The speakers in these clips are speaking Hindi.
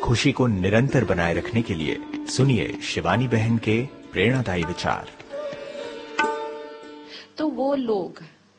खुशी को निरंतर बनाए रखने के लिए सुनिए शिवानी बहन के प्रेरणादायी विचार। तो वो लोग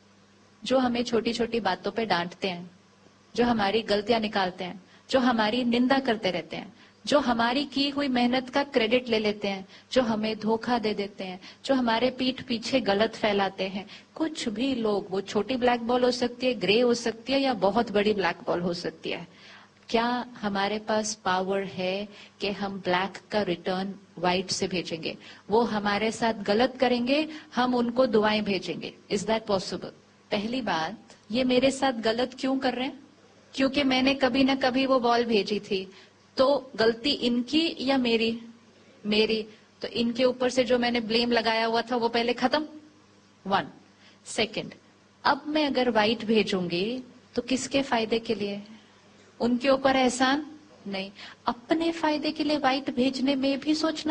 जो हमें छोटी छोटी बातों पे डांटते हैं, जो हमारी गलतियां निकालते हैं, जो हमारी निंदा करते रहते हैं, जो हमारी की हुई मेहनत का क्रेडिट ले लेते हैं, जो हमें धोखा दे देते हैं, जो हमारे पीठ पीछे गलत फैलाते हैं, कुछ भी लोग, वो छोटी ब्लैक बॉल हो सकती है, ग्रे हो सकती है, या बहुत बड़ी ब्लैक बॉल हो सकती है, क्या हमारे पास पावर है कि हम ब्लैक का रिटर्न व्हाइट से भेजेंगे? वो हमारे साथ गलत करेंगे, हम उनको दुआएं भेजेंगे। Is that possible? पहली बात, ये मेरे साथ गलत क्यों कर रहे हैं? क्योंकि मैंने कभी ना कभी वो बॉल भेजी थी। तो गलती इनकी या मेरी? मेरी। तो इनके ऊपर से जो मैंने ब्लेम लगाया हुआ था वो पहले खत्म। 1 सेकेंड, अब मैं अगर व्हाइट भेजूंगी तो किसके फायदे के लिए? उनके ऊपर एहसान नहीं, अपने फायदे के लिए व्हाइट भेजने में भी सोचना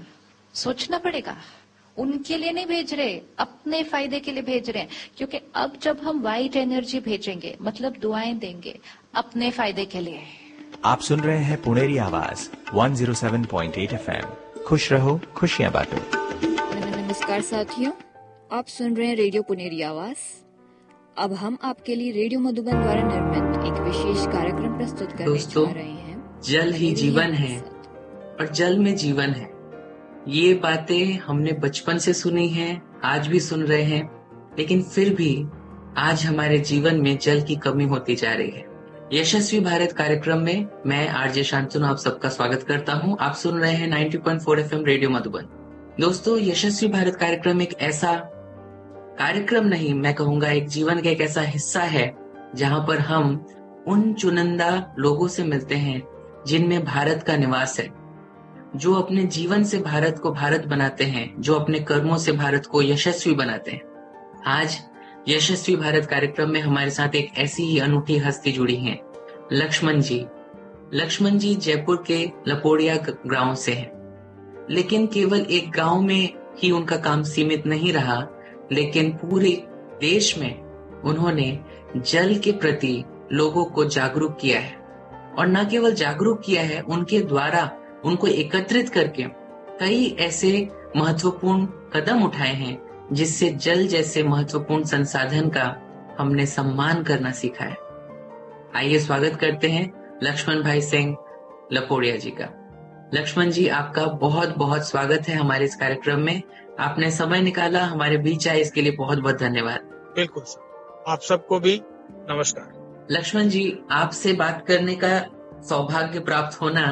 पड़ेगा। उनके लिए नहीं भेज रहे, अपने फायदे के लिए भेज रहे हैं। क्योंकि अब जब हम व्हाइट एनर्जी भेजेंगे, मतलब दुआएं देंगे अपने फायदे के लिए। आप सुन रहे हैं पुणेरी आवाज 107.8 FM। खुश रहो, खुशियां बांटो। नमस्कार साथियों, आप सुन रहे हैं रेडियो पुणेरी आवाज। अब हम आपके लिए रेडियो मधुबन द्वारा निर्मित एक विशेष कार्यक्रम प्रस्तुत करने जा रहे हैं। जल ही जीवन है और जल में जीवन है। ये बातें हमने बचपन से सुनी हैं, आज भी सुन रहे हैं, लेकिन फिर भी आज हमारे जीवन में जल की कमी होती जा रही है। यशस्वी भारत कार्यक्रम में मैं आरजे शांतनु आप सबका स्वागत करता हूं। आप सुन रहे हैं 90.4 FM रेडियो मधुबन। दोस्तों, यशस्वी भारत कार्यक्रम एक ऐसा कार्यक्रम नहीं, मैं कहूंगा एक जीवन का एक ऐसा हिस्सा है जहां पर हम उन चुनिंदा लोगों से मिलते हैं जिनमें भारत का निवास है, जो अपने जीवन से भारत को भारत बनाते हैं, जो अपने कर्मों से भारत को यशस्वी बनाते हैं। आज यशस्वी भारत कार्यक्रम में हमारे साथ एक ऐसी ही अनूठी हस्ती जुड़ी हैं, लक्ष्मण जी। लक्ष्मण जी जयपुर के लपोड़िया गांव से हैं, लेकिन केवल एक गांव में ही उनका काम सीमित नहीं रहा, लेकिन पूरे देश में उन्होंने जल के प्रति लोगों को जागरूक किया है। और न केवल जागरूक किया है, उनके द्वारा उनको एकत्रित करके कई ऐसे महत्वपूर्ण कदम उठाए हैं जिससे जल जैसे महत्वपूर्ण संसाधन का हमने सम्मान करना सीखा है। आइए स्वागत करते हैं लक्ष्मण भाई सिंह लपोड़िया जी का। लक्ष्मण जी, आपका बहुत बहुत स्वागत है हमारे इस कार्यक्रम में। आपने समय निकाला, हमारे बीच आए, इसके लिए बहुत बहुत धन्यवाद। बिल्कुल सर, आप सबको भी नमस्कार। लक्ष्मण जी, आपसे बात करने का सौभाग्य प्राप्त होना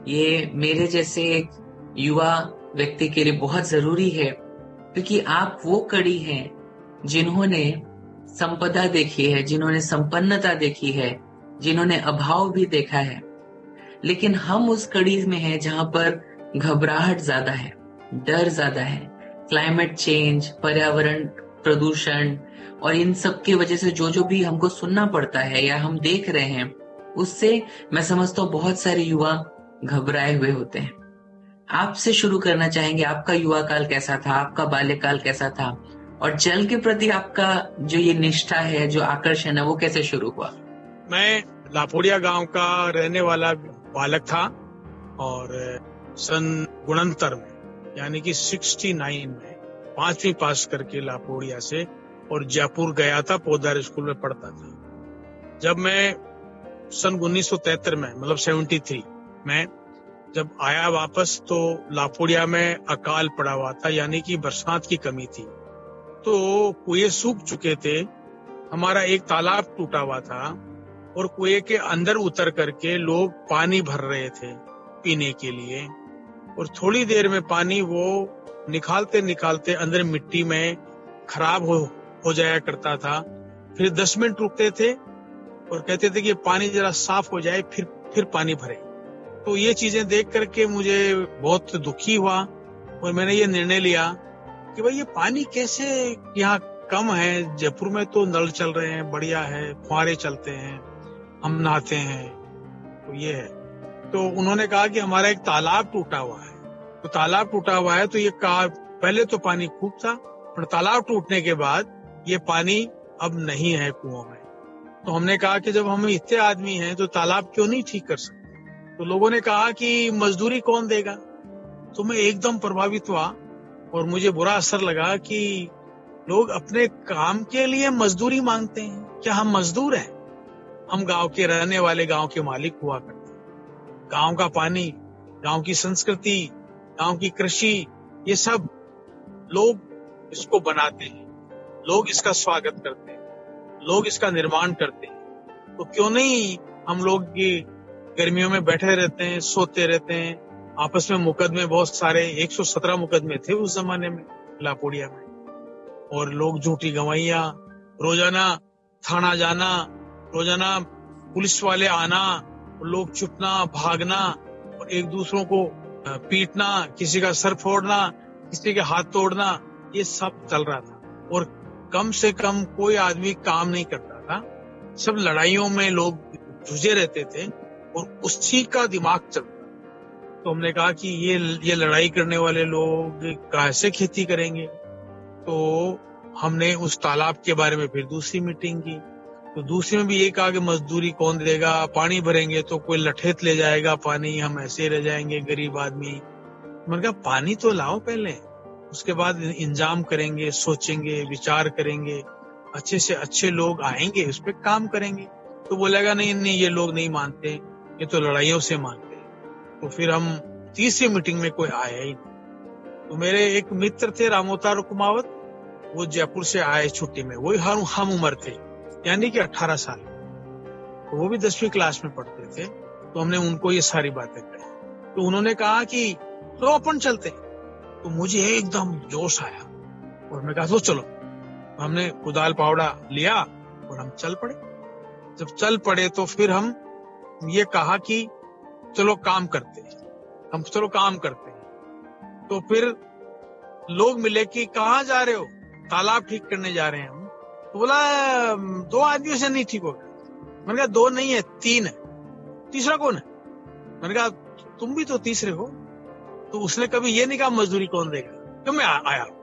ये मेरे जैसे एक युवा व्यक्ति के लिए बहुत जरूरी है, क्योंकि आप वो कड़ी हैं जिन्होंने संपदा देखी है, जिन्होंने संपन्नता देखी है, जिन्होंने अभाव भी देखा है। लेकिन हम उस कड़ी में हैं जहां पर घबराहट ज्यादा है, डर ज्यादा है। क्लाइमेट चेंज, पर्यावरण प्रदूषण और इन सब की वजह से जो भी हमको सुनना पड़ता है या हम देख रहे हैं, उससे मैं समझता हूँ बहुत सारे युवा घबराए हुए होते हैं। आपसे शुरू करना चाहेंगे, आपका युवा काल कैसा था, आपका बाल्यकाल कैसा था, और जल के प्रति आपका जो ये निष्ठा है, जो आकर्षण है, वो कैसे शुरू हुआ? मैं लापोड़िया गांव का रहने वाला बालक था और सन 69 में, यानी कि 69 में 5वीं पास करके लापोड़िया से और जयपुर गया था, पोदार स्कूल में पढ़ता था। जब मैं सन 1973 में, मतलब 73 में जब आया वापस, तो लापोड़िया में अकाल पड़ा हुआ था, यानी कि बरसात की कमी थी। तो कुएं सूख चुके थे, हमारा एक तालाब टूटा हुआ था और कुएं के अंदर उतर करके लोग पानी भर रहे थे पीने के लिए। और थोड़ी देर में पानी वो निकालते निकालते अंदर मिट्टी में खराब हो जाया करता था। फिर 10 मिनट रुकते थे और कहते थे कि पानी जरा साफ हो जाए फिर पानी भरे। तो ये चीजें देख करके मुझे बहुत दुखी हुआ और मैंने ये निर्णय लिया कि भाई ये पानी कैसे यहाँ कम है। जयपुर में तो नल चल रहे हैं, बढ़िया है, फुहारे चलते हैं, हम नहाते हैं। तो ये है। तो उन्होंने कहा कि हमारा एक तालाब टूटा हुआ है, तो तालाब टूटा हुआ है, तो ये कहा पहले तो पानी खूब था, पर तालाब टूटने के बाद ये पानी अब नहीं है कुओं में। तो हमने कहा कि जब हम इतने आदमी हैं तो तालाब क्यों नहीं ठीक कर सकते। तो लोगों ने कहा कि मजदूरी कौन देगा। तो मैं एकदम प्रभावित हुआ और मुझे बुरा असर लगा कि लोग अपने काम के लिए मजदूरी मांगते हैं। क्या हम मजदूर हैं? हम गांव के रहने वाले, गांव के मालिक हुआ करते हैं। गांव का पानी, गांव की संस्कृति, गांव की कृषि, ये सब लोग इसको बनाते हैं, लोग इसका स्वागत करते हैं, लोग इसका निर्माण करते हैं। तो क्यों नहीं हम लोग ये गर्मियों में बैठे रहते हैं, सोते रहते हैं। आपस में मुकदमे बहुत सारे, 117 मुकदमे थे उस जमाने में लापोड़िया में, और लोग झूठी गवाहियां, रोजाना थाना जाना, रोजाना पुलिस वाले आना, लोग छुपना, भागना और एक दूसरों को पीटना, किसी का सर फोड़ना, किसी के हाथ तोड़ना, ये सब चल रहा था। और कम से कम कोई आदमी काम नहीं करता था, सब लड़ाइयों में लोग जुझे रहते थे और उसी का दिमाग चलता। तो हमने कहा कि ये लड़ाई करने वाले लोग कैसे खेती करेंगे। तो हमने उस तालाब के बारे में फिर दूसरी मीटिंग की। तो दूसरी में भी ये कहा कि मजदूरी कौन देगा, पानी भरेंगे तो कोई लठेत ले जाएगा पानी, हम ऐसे रह जाएंगे गरीब आदमी। मैंने कहा पानी तो लाओ पहले, उसके बाद इंतजाम करेंगे, सोचेंगे, विचार करेंगे, अच्छे से अच्छे लोग आएंगे, उस पर काम करेंगे। तो बोलेगा नहीं ये लोग नहीं मानते, ये तो लड़ाइयों से मानते हैं। तो फिर हम तीसरी मीटिंग में कोई आया ही नहीं। तो मेरे एक मित्र थे रामोतार कुमावत, वो जयपुर से आए छुट्टी में, वही हम उम्र थे, यानी कि 18 साल। तो वो भी 10वीं क्लास में पढ़ते थे। तो हमने उनको ये सारी बातें कही। तो उन्होंने कहा कि तो अपन चलते। तो मुझे एकदम जोश आया और मैं कहा तो चलो। तो हमने कुदाल पावड़ा लिया और हम चल पड़े। जब चल पड़े तो फिर हम ये कहा कि चलो काम करते हैं, हम चलो काम करते हैं। तो फिर लोग मिले कि कहाँ जा रहे हो? तालाब ठीक करने जा रहे हैं हम। तो बोला 2 आदमियों से नहीं ठीक होगा। मैंने कहा 2 नहीं है, 3 है, तीसरा कौन है? मैंने कहा तुम भी तो तीसरे हो। तो उसने कभी ये नहीं कहा मजदूरी कौन देगा। तो मैं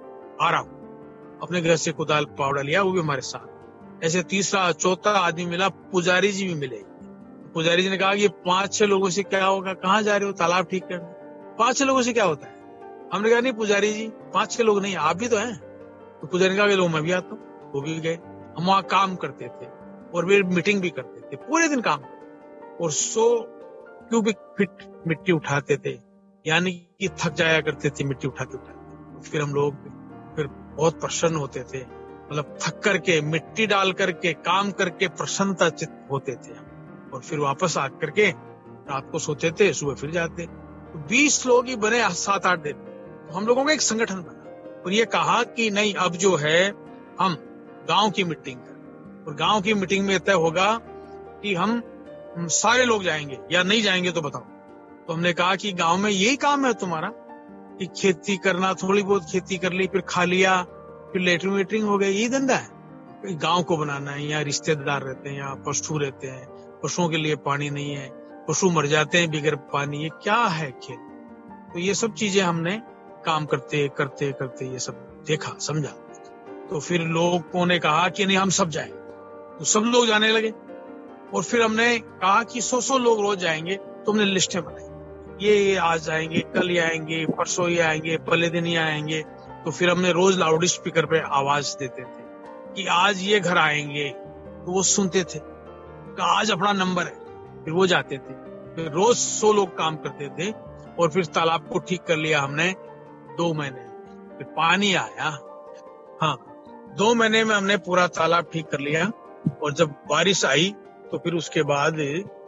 आ रहा हूँ, अपने घर से कुदाल पावड़ा लिया, वो भी हमारे साथ। ऐसे तीसरा चौथा आदमी मिला, पुजारी जी भी मिले। पुजारी जी ने कहा कि 5-6 लोगों से क्या होगा, कहाँ जा रहे हो? तालाब ठीक करने। 5-6 लोगों से क्या होता है? हमने कहा नहीं पुजारी जी 5-6 लोग नहीं, आप भी तो हैं। तो पुजारी ने कहा लो मैं भी आता हूँ। वो भी गए। हम वहां काम करते थे और वे मीटिंग भी करते थे, पूरे दिन काम। और 100 क्यूबिक फीट मिट्टी उठाते थे, यानी कि थक जाया करते थे मिट्टी उठाते उठाते। फिर हम लोग फिर बहुत प्रसन्न होते थे, मतलब थक करके, मिट्टी डाल करके, काम करके प्रसन्नता चित्त होते थे। और फिर वापस आ करके रात को सोते थे, सुबह फिर जाते। तो 20 लोग ही बने 7-8 दिन। तो हम लोगों का एक संगठन बना और ये कहा कि नहीं अब जो है हम गांव की मीटिंग कर, और गांव की मीटिंग में तय होगा कि हम सारे लोग जाएंगे या नहीं जाएंगे तो बताओ। तो हमने कहा कि गांव में यही काम है तुम्हारा कि खेती करना, थोड़ी बहुत खेती कर ली, फिर खा लिया, फिर लेटरिंग वेटरिंग हो गई, यही धंधा है। गांव को बनाना है, यहाँ रिश्तेदार रहते हैं, यहाँ पशु रहते हैं, पशुओं के लिए पानी नहीं है, पशु मर जाते हैं बिगर पानी, ये क्या है खेत। तो ये सब चीजें हमने काम करते करते करते ये सब देखा, समझा। तो फिर लोगों ने कहा कि नहीं हम सब जाएं। तो सब लोग जाने लगे। और फिर हमने कहा कि 100 लोग रोज जाएंगे। तो हमने लिस्टें बनाई, ये आज जाएंगे, कल ही आएंगे, परसों ही आएंगे, पहले दिन ही आएंगे। तो फिर हमने रोज लाउड स्पीकर पे आवाज देते थे कि आज ये घर आएंगे। तो वो सुनते थे कि आज अपना नंबर है, फिर वो जाते थे। फिर रोज 100 लोग काम करते थे। और फिर तालाब को ठीक कर लिया हमने 2 महीने। फिर पानी आया, हाँ 2 महीने में हमने पूरा तालाब ठीक कर लिया। और जब बारिश आई तो फिर उसके बाद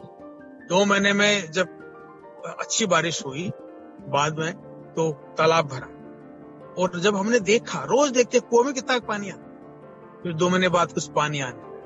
2 महीने में जब अच्छी बारिश हुई बाद में, तो तालाब भरा। और जब हमने देखा, रोज देखते कुएं में कितना पानी आता। फिर 2 महीने बाद कुछ पानी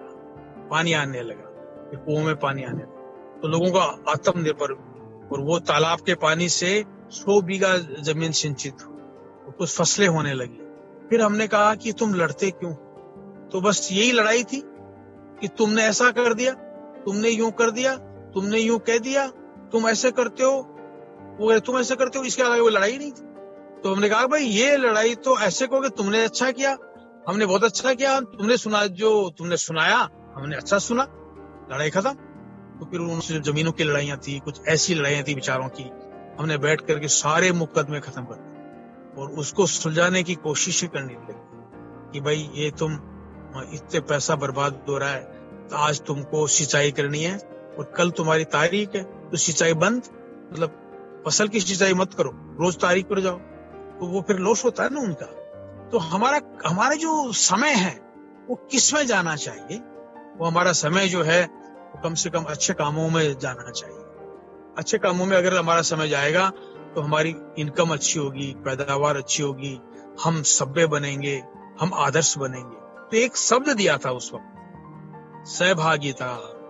आने लगा, फिर कुएं में पानी आने लगा। तो लोगों का आत्मनिर्भर, और वो तालाब के पानी से 100 बीघा जमीन सिंचित हुई, कुछ फसलें होने लगी। फिर हमने कहा कि तुम लड़ते क्यों? तो बस यही लड़ाई थी कि तुमने ऐसा कर दिया, तुमने यूं कर दिया, तुमने यूं कह दिया, तुम ऐसे करते हो, वो तुम ऐसे करते हो, इसके अलावा वो लड़ाई नहीं थी। तो हमने कहा भाई ये लड़ाई तो ऐसे कहोगे तुमने अच्छा किया, हमने बहुत अच्छा किया, तुमने सुना, जो तुमने सुनाया हमने अच्छा सुना, लड़ाई खत्म। तो फिर उनसे जमीनों की लड़ाइयां थी, कुछ ऐसी लड़ाइयां थी विचारों की, हमने बैठ करके सारे मुकदमे खत्म कर दिए और उसको सुलझाने की कोशिश करने लगे कि भाई ये तुम इतने पैसा बर्बाद हो रहा है, तो आज तुमको सिंचाई करनी है और कल तुम्हारी तारीख है, तो सिंचाई बंद, मतलब फसल की सिंचाई मत करो, रोज तारीख पर जाओ, तो वो फिर लॉस होता है ना उनका। तो हमारा जो समय है वो किस में जाना चाहिए? वो हमारा समय जो है वो कम से कम अच्छे कामों में जाना चाहिए। अच्छे कामों में अगर हमारा समय जाएगा तो हमारी इनकम अच्छी होगी, पैदावार अच्छी होगी, हम सभ्य बनेंगे, हम आदर्श बनेंगे। तो एक शब्द दिया था उस वक्त, सहभागिता,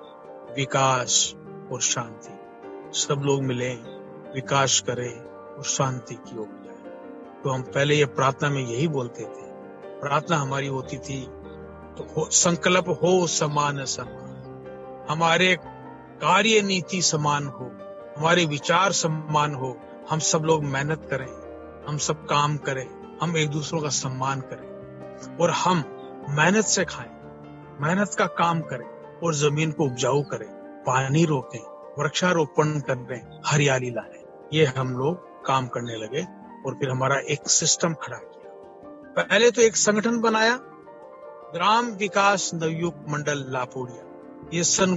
विकास और शांति। सब लोग मिलें, विकास करें और शांति की ओर जाए। तो हम पहले ये प्रार्थना में यही बोलते थे। प्रार्थना हमारी होती थी तो संकल्प हो समान समान, हमारे कार्य नीति समान हो, हमारे विचार समान हो, हम सब लोग मेहनत करें, हम सब काम करें, हम एक दूसरों का सम्मान करें और हम मेहनत से खाएं, मेहनत का काम करें और जमीन को उपजाऊ करें, पानी रोकें, वृक्षारोपण करें, हरियाली लाएं। ये हम लोग काम करने लगे और फिर हमारा एक सिस्टम खड़ा किया। पहले तो एक संगठन बनाया, ग्राम विकास नवयुग मंडल लापोड़िया, ये सन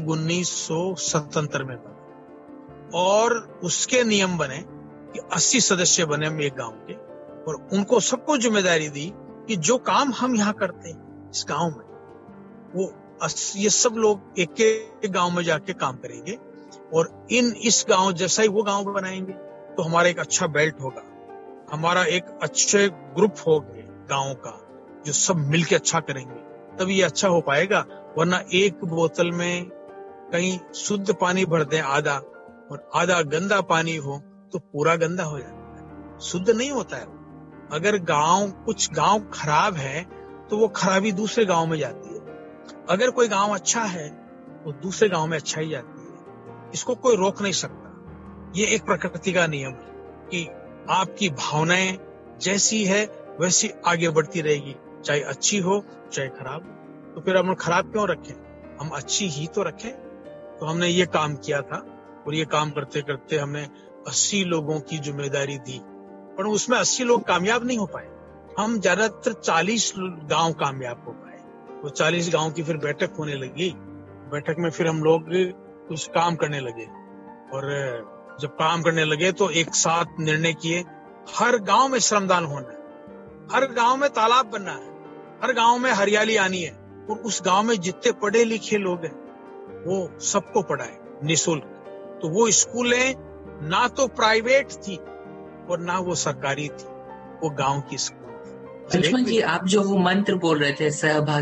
1977 में बना और उसके नियम बने कि 80 सदस्य बने हम एक गांव के और उनको सबको जिम्मेदारी दी कि जो काम हम यहाँ करते हैं इस गांव में, वो ये सब लोग एक एक गांव में जाके काम करेंगे और इस गांव जैसा ही वो गांव बनाएंगे तो हमारा एक अच्छा बेल्ट होगा, हमारा एक अच्छे ग्रुप होगा गांव का जो सब मिलके अच्छा करेंगे, तभी ये अच्छा हो पाएगा। वरना एक बोतल में कहीं शुद्ध पानी भर दें आधा और आधा गंदा पानी हो तो पूरा गंदा हो जाता है, शुद्ध नहीं होता है। अगर कुछ गांव खराब है तो वो खराबी दूसरे गांव में जाती है, अगर कोई गांव अच्छा है तो दूसरे गांव में अच्छा ही जाती है। इसको कोई रोक नहीं सकता। ये एक प्रकृति का नियम है कि आपकी भावनाएं जैसी है वैसी आगे बढ़ती रहेगी, चाहे अच्छी हो चाहे खराब हो। तो फिर हम खराब क्यों रखें, हम अच्छी ही तो रखें। तो हमने ये काम किया था और ये काम करते करते हमने 80 लोगों की जिम्मेदारी दी, पर उसमें 80 लोग कामयाब नहीं हो पाए। हम ज्यादातर 40 गांव कामयाब हो पाए। वो 40 गांव की फिर बैठक होने लगी। बैठक में फिर हम लोग कुछ काम करने लगे और जब काम करने लगे तो एक साथ निर्णय किए, हर गांव में श्रमदान होना है, हर गांव में तालाब बनना है, हर गांव में हरियाली आनी है और उस गांव में जितने पढ़े लिखे लोग हैं वो सबको पढ़ाए निःशुल्क। तो वो स्कूलें ना तो प्राइवेट थी और ना वो सरकारी थी, वो गांव की स्कूल। लक्ष्मण जी, आप जो वो मंत्र बोल रहे थे,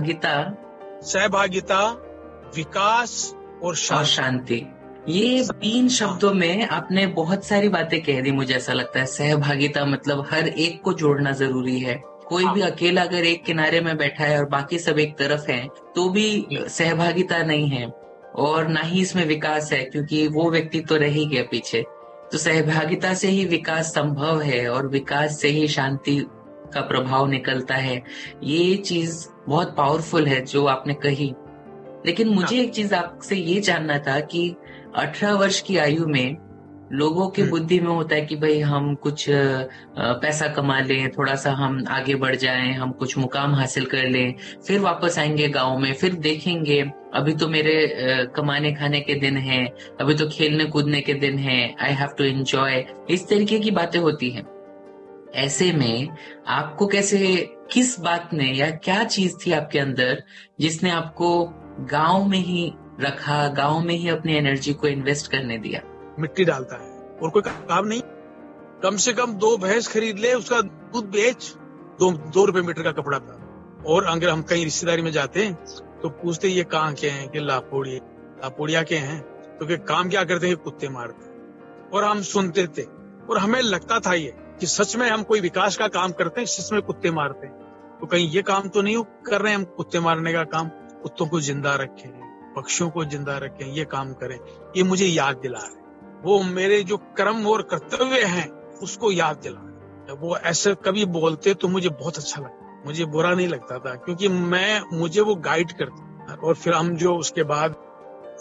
सहभागिता, विकास और शांति, ये 3 शब्दों में आपने बहुत सारी बातें कह दी। मुझे ऐसा लगता है सहभागिता मतलब हर एक को जोड़ना जरूरी है। कोई भी अकेला अगर एक किनारे में बैठा है और बाकी सब एक तरफ हैं तो भी सहभागिता नहीं है और ना ही इसमें विकास है, क्योंकि वो व्यक्ति तो रह ही गया पीछे। तो सहभागिता से ही विकास संभव है और विकास से ही शांति का प्रभाव निकलता है। ये चीज बहुत पावरफुल है जो आपने कही। लेकिन मुझे एक चीज आपसे ये जानना था कि 18 वर्ष की आयु में लोगों के बुद्धि में होता है कि भाई हम कुछ पैसा कमा लें, थोड़ा सा हम आगे बढ़ जाएं, हम कुछ मुकाम हासिल कर लें, फिर वापस आएंगे गांव में, फिर देखेंगे अभी तो मेरे कमाने खाने के दिन हैं, अभी तो खेलने कूदने के दिन हैं, आई हैव टू एंजॉय, इस तरीके की बातें होती हैं। ऐसे में आपको कैसे, किस बात ने या क्या चीज थी आपके अंदर जिसने आपको गांव में ही रखा, गांव में ही अपनी एनर्जी को इन्वेस्ट करने दिया? मिट्टी डालता है और कोई काम नहीं, कम से कम 2 भैंस खरीद ले, उसका दूध बेच, 2 रुपए मीटर का कपड़ा था। और अगर हम कहीं रिश्तेदारी में जाते हैं तो पूछते ये कहाँ के हैं कि लापोड़िया के हैं, तो कि काम क्या करते हैं, कुत्ते मारते। और हम सुनते थे और हमें लगता था ये कि सच में हम कोई विकास का काम करते हैं, सच में कुत्ते मारते हैं, तो कहीं ये काम तो नहीं कर रहे हैं हम कुत्ते मारने का काम, कुत्तों को जिंदा रखें, पक्षियों को जिंदा रखें, ये काम करें। ये मुझे याद दिला रहे, वो मेरे जो कर्म और कर्तव्य हैं उसको याद दिला रहे। वो ऐसे कभी बोलते तो मुझे बहुत अच्छा लगता, मुझे बुरा नहीं लगता था, क्योंकि मुझे वो गाइड करते। और फिर हम जो उसके बाद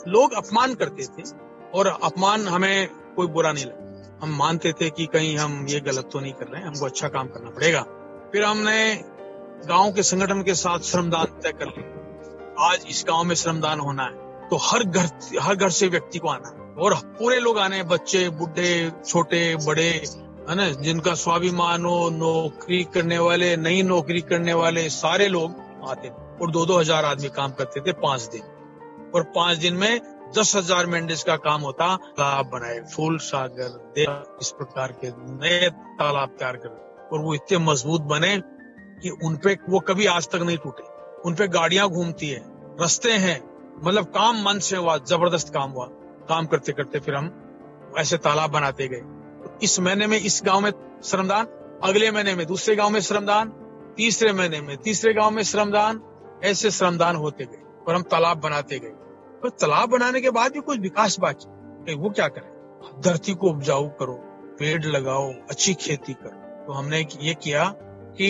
लोग अपमान करते थे और अपमान हमें कोई बुरा नहीं लगा। हम मानते थे कि कहीं हम ये गलत तो नहीं कर रहे हैं, हमको अच्छा काम करना पड़ेगा। फिर हमने गांव के संगठन के साथ श्रमदान तय कर लिया। आज इस गांव में श्रमदान होना है तो हर घर से व्यक्ति को आना है और पूरे लोग आने हैं, बच्चे, बुढ़े, छोटे, बड़े, है ना, जिनका स्वाभिमान हो, नौकरी करने वाले, नई नौकरी करने वाले, सारे लोग आते थे और 2-2 हजार आदमी काम करते थे 5 दिन। और 5 दिन में 10,000 मेंढक का काम होता। तालाब बनाए, फूल सागर, इस प्रकार के नए तालाब तैयार कर और वो इतने मजबूत बने कि उनपे वो कभी आज तक नहीं टूटे। उनपे गाड़ियां घूमती है, रास्ते हैं, मतलब काम मन से हुआ, जबरदस्त काम हुआ। काम करते करते फिर हम ऐसे तालाब बनाते गए। इस महीने में इस गांव में श्रमदान, अगले महीने में दूसरे गांव में श्रमदान, तीसरे महीने में तीसरे गांव में श्रमदान, ऐसे श्रमदान होते गए और हम तालाब बनाते गए। तो तालाब बनाने के बाद भी कुछ विकास बाकी, वो क्या करें? धरती को उपजाऊ करो, पेड़ लगाओ, अच्छी खेती करो। तो हमने ये किया कि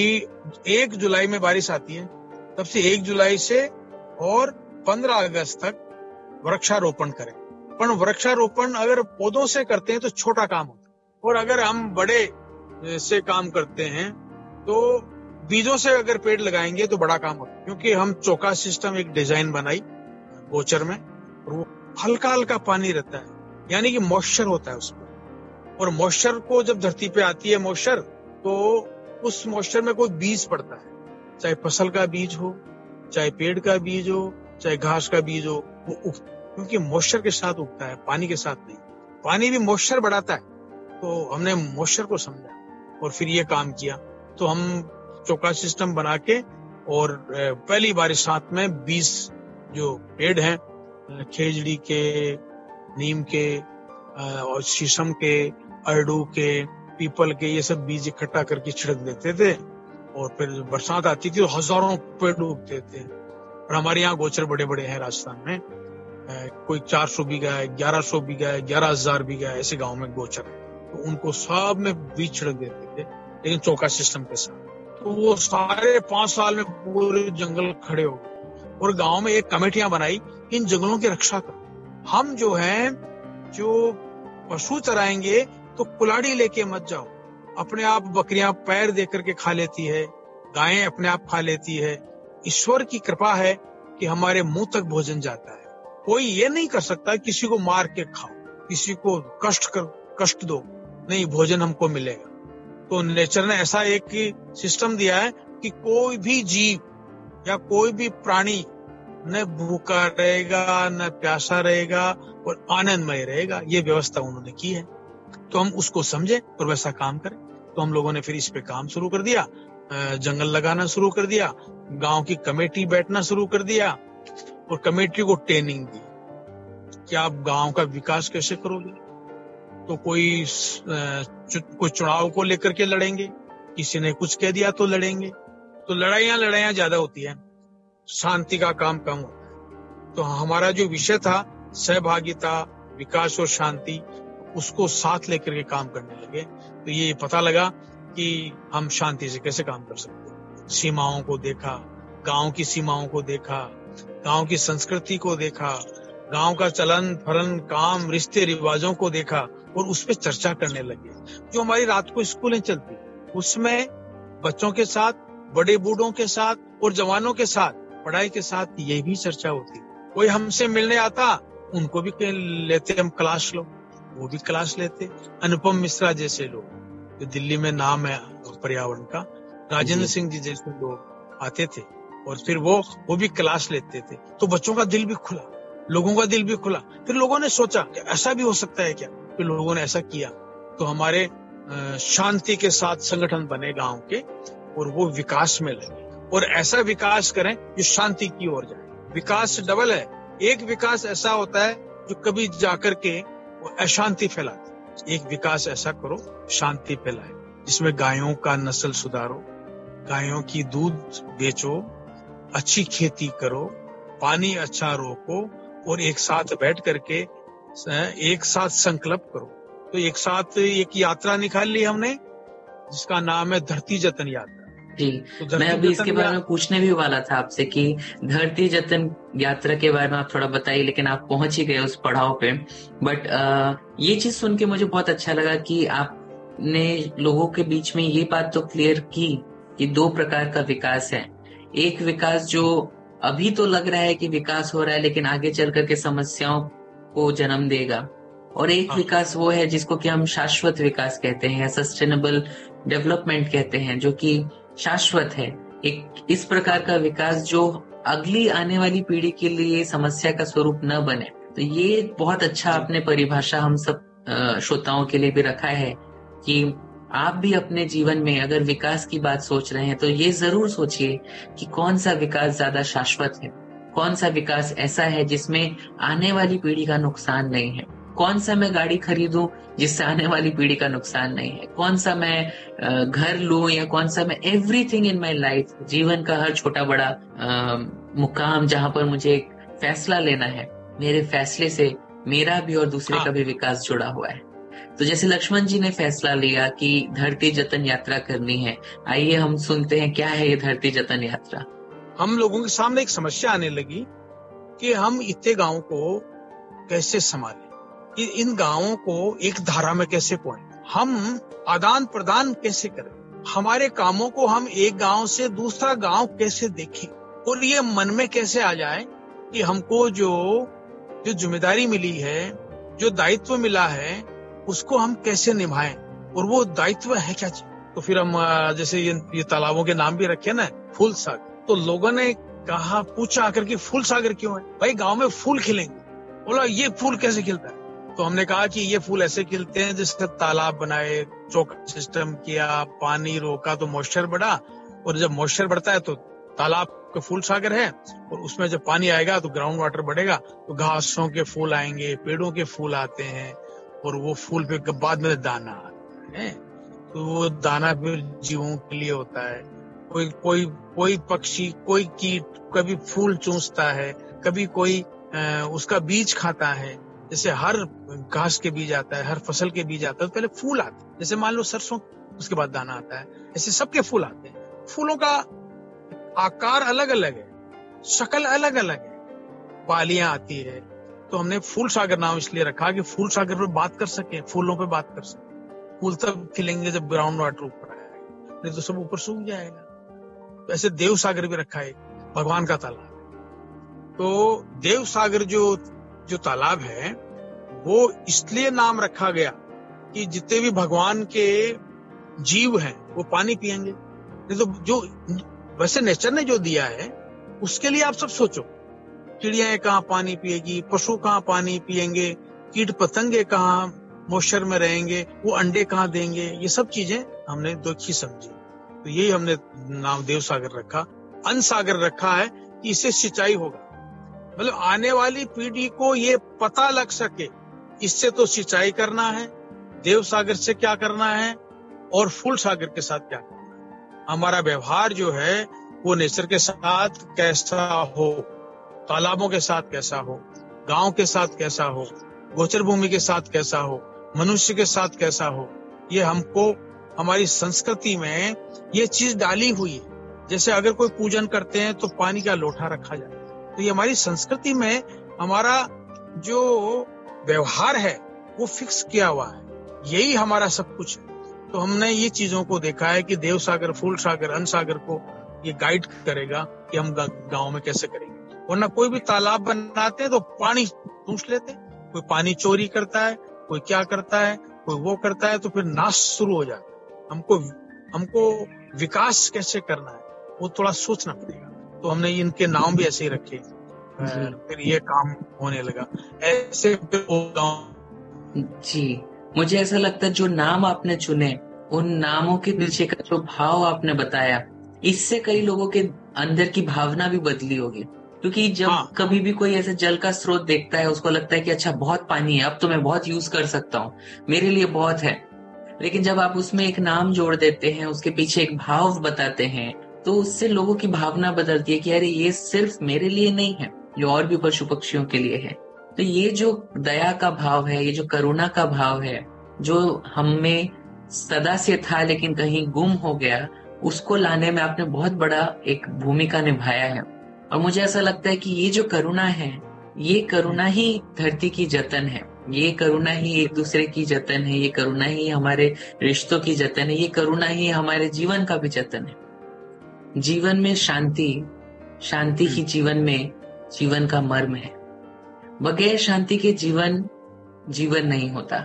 1 जुलाई में बारिश आती है, तब से 1 जुलाई से और 15 अगस्त तक वृक्षारोपण करें। पर वृक्षारोपण अगर पौधों से करते हैं तो छोटा काम होता है, और अगर हम बड़े से काम करते हैं तो बीजों से अगर पेड़ लगाएंगे तो बड़ा काम होता है। क्योंकि हम चौका सिस्टम एक डिजाइन बनाई गोचर में, और वो हल्का हल्का पानी रहता है, यानी कि मॉइस्चर होता है उसमें। और मॉइस्चर को जब धरती पे आती है मॉइस्चर, तो उस मॉइस्चर में कोई बीज पड़ता है, चाहे फसल का बीज हो, चाहे पेड़ का बीज हो, चाहे घास का बीज हो, वो क्योंकि मॉइस्चर के साथ उगता है, पानी के साथ नहीं। पानी भी मॉइस्चर बढ़ाता है। तो हमने मॉइस्चर को समझा और फिर ये काम किया। तो हम चौका सिस्टम बना के और पहली बरसात में 20 जो पेड़ हैं, खेजड़ी के, नीम के और शीशम के, अरडू के, पीपल के, ये सब बीज इकट्ठा करके छिड़क देते थे। और फिर बरसात आती थी तो हजारों पेड़ उगते थे। और हमारे यहाँ गोचर बड़े बड़े हैं राजस्थान में, कोई 400 बीघा है, 1100 बीघा है, 11,000 बीघा है, ऐसे गांव में गोचर है। तो उनको सब में बीज छिड़क देते थे, लेकिन चौका सिस्टम के साथ। तो वो सारे 5 साल में पूरे जंगल खड़े हो गए और गांव में एक कमेटियां बनाई, इन जंगलों की रक्षा करो। हम जो पशु चराएंगे तो कुलाड़ी लेके मत जाओ। अपने आप बकरियां पैर दे करके खा लेती है, गायें अपने आप खा लेती है। ईश्वर की कृपा है कि हमारे मुंह तक भोजन जाता है। कोई ये नहीं कर सकता किसी को मार के खाओ, किसी को कष्ट दो, नहीं, भोजन हमको मिलेगा। तो नेचर ने ऐसा एक सिस्टम दिया है कि कोई भी जीव या कोई भी प्राणी न भूखा रहेगा, न प्यासा रहेगा और आनंदमय रहेगा। ये व्यवस्था उन्होंने की है। तो हम उसको समझे और वैसा काम करें। तो हम लोगों ने फिर इस पे काम शुरू कर दिया, जंगल लगाना शुरू कर दिया, गांव की कमेटी बैठना शुरू कर दिया और कमेटी को ट्रेनिंग दी कि आप गांव का विकास कैसे करोगे। तो कोई चुनाव को लेकर के लड़ेंगे, किसी ने कुछ कह दिया तो लड़ेंगे। तो लड़ाइयां ज्यादा होती है, शांति का काम कम होता है। तो हमारा जो विषय था सहभागिता, विकास और शांति, उसको साथ लेकर के काम करने लगे। तो ये पता लगा कि हम शांति से कैसे काम कर सकते हैं। सीमाओं को देखा, गांव की सीमाओं को देखा, गांव की संस्कृति को देखा, गांव का चलन फलन, काम, रिश्ते रिवाजों को देखा और उस पर चर्चा करने लगे। जो हमारी रात को स्कूलें चलती, उसमें बच्चों के साथ, बड़े बूढ़ों के साथ और जवानों के साथ, पढ़ाई के साथ ये भी चर्चा होती। कोई हमसे मिलने आता, उनको भी लेते हम क्लास लो, वो भी क्लास लेते। अनुपम मिश्रा जैसे लोग, जो दिल्ली में नाम है पर्यावरण का, राजेंद्र सिंह जी जैसे लोग आते थे और फिर वो भी क्लास लेते थे। तो बच्चों का दिल भी खुला, लोगों का दिल भी खुला। फिर लोगों ने सोचा कि ऐसा भी हो सकता है क्या, फिर लोगों ने ऐसा किया। तो हमारे शांति के साथ संगठन बने गांव के और वो विकास में लगे। और ऐसा विकास करें जो शांति की ओर जाए। विकास डबल है, एक विकास ऐसा होता है जो कभी जाकर के अशांति फैलाती। एक विकास ऐसा करो शांति फैलाए, जिसमें गायों का नस्ल सुधारो, गायों की दूध बेचो, अच्छी खेती करो, पानी अच्छा रोको और एक साथ बैठ करके एक साथ संकल्प करो। तो एक साथ एक यात्रा निकाल ली हमने, जिसका नाम है धरती जतन यात्रा। जी, मैं अभी इसके बारे में पूछने भी वाला था आपसे कि धरती जतन यात्रा के बारे में आप थोड़ा बताइए, लेकिन आप पहुंच ही गए उस पड़ाव पे। बट ये चीज सुन के मुझे बहुत अच्छा लगा कि आपने लोगों के बीच में ये बात तो क्लियर की कि दो प्रकार का विकास है। एक विकास जो अभी तो लग रहा है कि विकास हो रहा है, लेकिन आगे चल करके समस्याओं को जन्म देगा, और एक विकास वो है जिसको कि हम शाश्वत विकास कहते हैं या सस्टेनेबल डेवलपमेंट कहते हैं, जो कि शाश्वत है। एक इस प्रकार का विकास जो अगली आने वाली पीढ़ी के लिए समस्या का स्वरूप न बने। तो ये बहुत अच्छा आपने परिभाषा हम सब श्रोताओं के लिए भी रखा है कि आप भी अपने जीवन में अगर विकास की बात सोच रहे हैं तो ये जरूर सोचिए कि कौन सा विकास ज्यादा शाश्वत है, कौन सा विकास ऐसा है जिसमें आने वाली पीढ़ी का नुकसान नहीं है, कौन सा मैं गाड़ी खरीदूं जिससे आने वाली पीढ़ी का नुकसान नहीं है, कौन सा मैं घर लूं, या कौन सा मैं एवरीथिंग इन माय लाइफ, जीवन का हर छोटा बड़ा मुकाम जहां पर मुझे एक फैसला लेना है, मेरे फैसले से मेरा भी और दूसरे का भी विकास जुड़ा हुआ है। तो जैसे लक्ष्मण जी ने फैसला लिया कि धरती जतन यात्रा करनी है, आइए हम सुनते हैं क्या है ये धरती जतन यात्रा। हम लोगों के सामने एक समस्या आने लगी कि हम इतने गांवों को कैसे संभालें, इन गांवों को एक धारा में कैसे पहुंचे, हम आदान प्रदान कैसे करें, हमारे कामों को हम एक गांव से दूसरा गांव कैसे देखें, और ये मन में कैसे आ जाए कि हमको जो जिम्मेदारी मिली है, जो दायित्व मिला है, उसको हम कैसे निभाएं, और वो दायित्व है क्या चीज। तो फिर हम जैसे ये तालाबों के नाम भी रखे ना, फूल सागर, तो लोगों ने कहा, पूछा आकर के फूल सागर क्यों है, भाई गांव में फूल खिलेंगे। बोला ये फूल कैसे खिलता है, तो हमने कहा कि ये फूल ऐसे खिलते हैं जिससे तालाब बनाए, चौका सिस्टम किया, पानी रोका तो मॉइस्चर बढ़ा, और जब मॉइस्चर बढ़ता है तो तालाब का फूल सागर है, और उसमें जब पानी आएगा तो ग्राउंड वाटर बढ़ेगा, तो घासों के फूल आएंगे, पेड़ों के फूल आते हैं, और वो फूल पे बाद में दाना आता है, तो वो दाना फिर जीवों के लिए होता है। कोई पक्षी, कोई कीट कभी फूल चूसता है, कभी कोई उसका बीज खाता है। जैसे हर घास के बीज आता है, हर फसल के बीज आता है, तो पहले फूल आते हैं, जैसे मान लो सरसों, उसके बाद दाना आता है, ऐसे सबके फूल आते हैं। फूलों का आकार अलग अलग है, शक्ल अलग अलग है, बालियां आती है। तो हमने फूल सागर नाम इसलिए रखा कि फूल सागर पे बात कर सके, फूलों पे बात कर सके। फूल तब खिलेंगे जब ग्राउंड वाटर ऊपर आएगा, नहीं तो सब ऊपर सूख जाएगा। तो ऐसे देव सागर भी रखा है, भगवान का तालाब। तो देव सागर जो तालाब है, वो इसलिए नाम रखा गया कि जितने भी भगवान के जीव हैं वो पानी पिएंगे। नहीं तो जो वैसे नेचर ने जो दिया है उसके लिए आप सब सोचो, चिड़ियाएं कहाँ पानी पिएगी, पशु कहाँ पानी पिएंगे, कीट पतंगे कहाँ मॉइस्चर में रहेंगे, वो अंडे कहाँ देंगे, ये सब चीजें हमने देखी समझी। तो यही हमने नाम देव सागर रखा। अन्न सागर रखा है कि इससे सिंचाई होगा, मतलब आने वाली पीढ़ी को ये पता लग सके, इससे तो सिंचाई करना है, देव सागर से क्या करना है और फूल सागर के साथ क्या करना है। हमारा व्यवहार जो है वो नेचर के साथ कैसा हो, तालाबों के साथ कैसा हो, गांव के साथ कैसा हो, गोचर भूमि के साथ कैसा हो, मनुष्य के साथ कैसा हो, ये हमको हमारी संस्कृति में ये चीज डाली हुई है। जैसे अगर कोई पूजन करते हैं तो पानी का लोटा रखा जाता है, तो ये हमारी संस्कृति में हमारा जो व्यवहार है वो फिक्स किया हुआ है, यही हमारा सब कुछ है। तो हमने ये चीजों को देखा है कि देव सागर, फूल सागर, अन्न सागर को ये गाइड करेगा कि हम गांव में कैसे करेंगे। वरना कोई भी तालाब बनाते हैं तो पानी पूछ लेते हैं, कोई पानी चोरी करता है, कोई क्या करता है, कोई वो करता है, तो फिर नाश शुरू हो जाता है। हमको विकास कैसे करना है वो थोड़ा सोचना पड़ेगा। तो हमने इनके नाम भी ऐसे ही रखे, फिर ये काम होने लगा ऐसे। जी, मुझे ऐसा लगता है जो नाम आपने चुने, उन नामों के पीछे का जो भाव आपने बताया, इससे कई लोगों के अंदर की भावना भी बदली होगी। क्योंकि जब कभी भी कोई ऐसे जल का स्रोत देखता है, उसको लगता है कि अच्छा बहुत पानी है, अब तो मैं बहुत यूज कर सकता हूँ, मेरे लिए बहुत है। लेकिन जब आप उसमें एक नाम जोड़ देते हैं, उसके पीछे एक भाव बताते हैं, तो उससे लोगों की भावना बदलती है कि अरे ये सिर्फ मेरे लिए नहीं है, ये और भी पशु पक्षियों के लिए है। तो ये जो दया का भाव है, ये जो करुणा का भाव है, जो हम में सदा से था लेकिन कहीं गुम हो गया, उसको लाने में आपने बहुत बड़ा एक भूमिका निभाया है। और मुझे ऐसा लगता है कि ये जो करुणा है, ये करुणा ही धरती की जतन है, ये करुणा ही एक दूसरे की जतन है, ये करुणा ही हमारे रिश्तों की जतन है, ये करुणा ही हमारे जीवन का भी जतन है। जीवन में शांति ही जीवन का मर्म है। बगैर शांति के जीवन नहीं होता,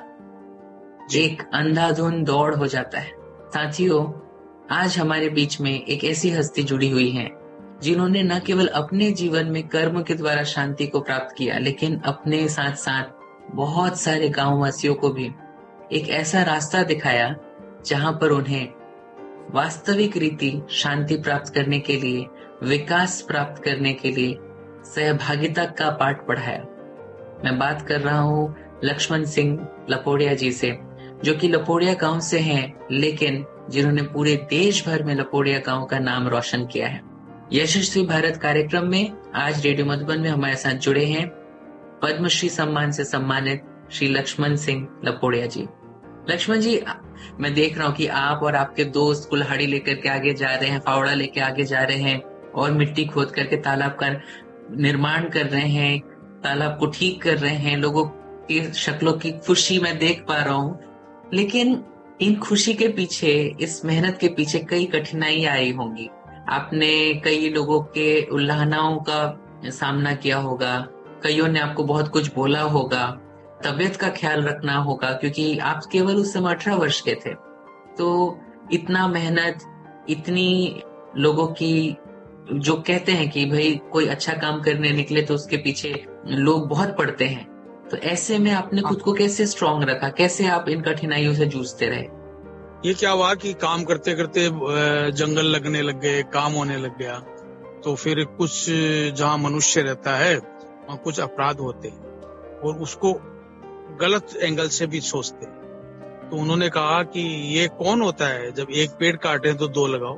एक अंधाधुंध दौड़ हो जाता है। साथियों, आज हमारे बीच में एक ऐसी हस्ती जुड़ी हुई है जिन्होंने न केवल अपने जीवन में कर्म के द्वारा शांति को प्राप्त किया, लेकिन अपने साथ साथ बहुत सारे गांववासियों को भी एक ऐसा रास्ता दिखाया जहां पर उन्हें वास्तविक रीति शांति प्राप्त करने के लिए, विकास प्राप्त करने के लिए सहभागिता का पाठ पढ़ाया। मैं बात कर रहा हूँ लक्ष्मण सिंह लपोड़िया जी से, जो कि लपोड़िया गांव से हैं, लेकिन जिन्होंने पूरे देश भर में लपोड़िया गांव का नाम रोशन किया है। यशस्वी भारत कार्यक्रम में आज रेडियो मधुबन में हमारे साथ जुड़े हैं पद्मश्री सम्मान से सम्मानित श्री लक्ष्मण सिंह लपोड़िया जी। लक्ष्मण जी, मैं देख रहा हूँ कि आप और आपके दोस्त कुल्हाड़ी लेकर के आगे जा रहे हैं, फावड़ा लेके आगे जा रहे हैं और मिट्टी खोद करके तालाब का निर्माण कर रहे हैं, तालाब को ठीक कर रहे हैं। लोगों की शक्लों की खुशी मैं देख पा रहा हूँ, लेकिन इन खुशी के पीछे, इस मेहनत के पीछे कई कठिनाइयां आई होंगी। आपने कई लोगों के उल्लाहनाओं का सामना किया होगा, कईयों ने आपको बहुत कुछ बोला होगा, तबीयत का ख्याल रखना होगा, क्योंकि आप केवल उस समय 18 वर्ष के थे। तो इतना मेहनत, इतनी लोगों की, जो कहते हैं कि भाई कोई अच्छा काम करने निकले तो उसके पीछे लोग बहुत पड़ते हैं, तो ऐसे में आपने खुद को कैसे स्ट्रांग रखा, कैसे आप इन कठिनाइयों से जूझते रहे? ये क्या हुआ कि काम करते करते जंगल लगने लग गए, काम होने लग गया, तो फिर कुछ जहाँ मनुष्य रहता है वहाँ कुछ अपराध होते हैं और उसको गलत एंगल से भी सोचते हैं। तो उन्होंने कहा कि ये कौन होता है जब एक पेड़ काटे तो 2 लगाओ।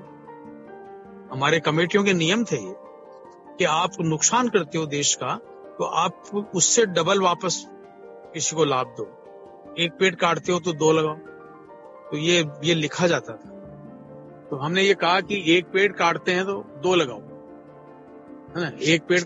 हमारे कमेटियों के नियम थे ये कि आप नुकसान करते हो देश का तो आप उससे डबल वापस किसी को लाभ दो। एक पेड़ काटते हो तो 2 लगाओ, तो ये लिखा जाता था। तो हमने ये कहा कि एक पेड़ काटते हैं तो 2 लगाओ, है ना। एक पेड़